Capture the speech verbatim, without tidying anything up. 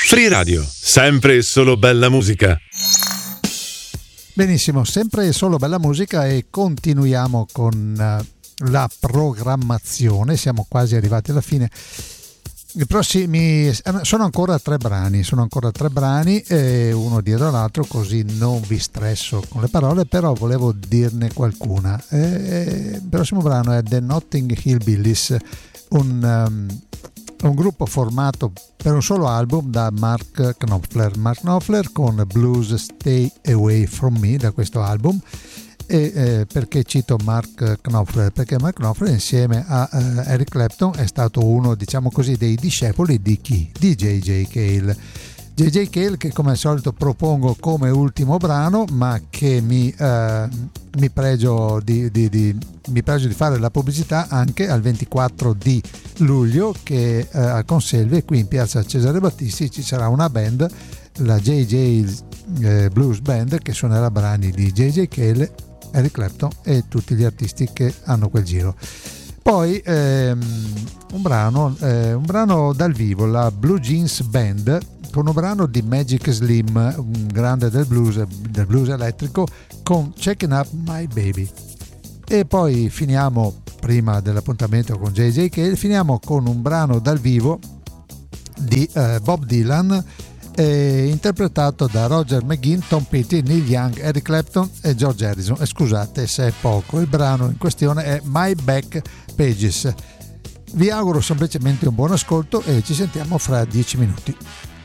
Free Radio, sempre e solo bella musica. Benissimo, sempre e solo bella musica e continuiamo con uh, la programmazione, siamo quasi arrivati alla fine. I prossimi sono ancora tre brani, sono ancora tre brani, eh, uno dietro l'altro, così non vi stresso con le parole, però volevo dirne qualcuna. Eh, il prossimo brano è The Notting Hill Billies, un, um, un gruppo formato per un solo album da Mark Knopfler. Mark Knopfler con Blues Stay Away From Me, da questo album. E eh, perché cito Mark Knopfler? Perché Mark Knopfler insieme a eh, Eric Clapton è stato uno, diciamo così, dei discepoli di chi? Di J J. Cale. J J. Cale, che come al solito propongo come ultimo brano, ma che mi, eh, mi, pregio di, di, di, mi pregio di fare la pubblicità anche al ventiquattro di luglio, che eh, a Conselve, qui in piazza Cesare Battisti, ci sarà una band, la J J eh, Blues Band, che suonerà brani di J J. Cale, Eric Clapton e tutti gli artisti che hanno quel giro. Poi ehm, un brano eh, un brano dal vivo, la Blue Jeans Band, con un brano di Magic Slim, un grande del blues, del blues elettrico, con Checking Up My Baby. E poi finiamo, prima dell'appuntamento con J J. Cale, finiamo con un brano dal vivo di eh, Bob Dylan, eh, interpretato da Roger McGuinn, Tom Petty, Neil Young, Eric Clapton e George Harrison. E scusate se è poco, il brano in questione è My Back Pages. Vi auguro semplicemente un buon ascolto e ci sentiamo fra dieci minuti.